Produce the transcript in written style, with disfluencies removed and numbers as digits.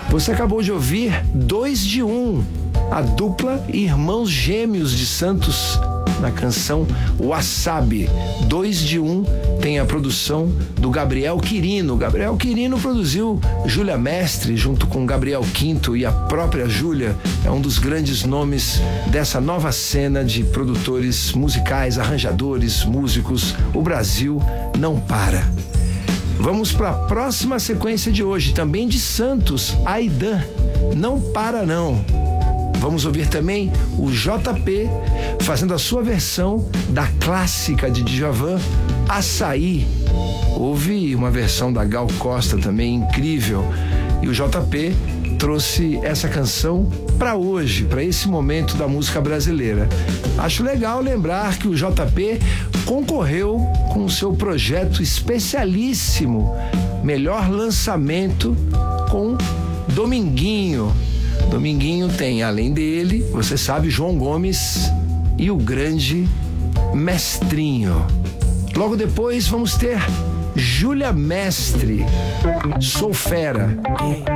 Você acabou de ouvir 2 de 1, a dupla Irmãos Gêmeos de Santos, na canção Wasabi. 2 de 1 tem a produção do Gabriel Quirino. Gabriel Quirino produziu Júlia Mestre junto com Gabriel Quinto e a própria Júlia. É um dos grandes nomes dessa nova cena de produtores musicais, arranjadores, músicos. O Brasil não para. Vamos para a próxima sequência de hoje, também de Santos, Aidan. Não para não. Vamos ouvir também o JP fazendo a sua versão da clássica de Djavan, Açaí. Houve uma versão da Gal Costa também incrível. E o JP trouxe essa canção para hoje, para esse momento da música brasileira. Acho legal lembrar que o JP concorreu com o seu projeto especialíssimo, melhor lançamento, com Dominguinho. Dominguinho tem, além dele, você sabe, João Gomes e o grande Mestrinho. Logo depois vamos ter Júlia Mestre, Sou Fera.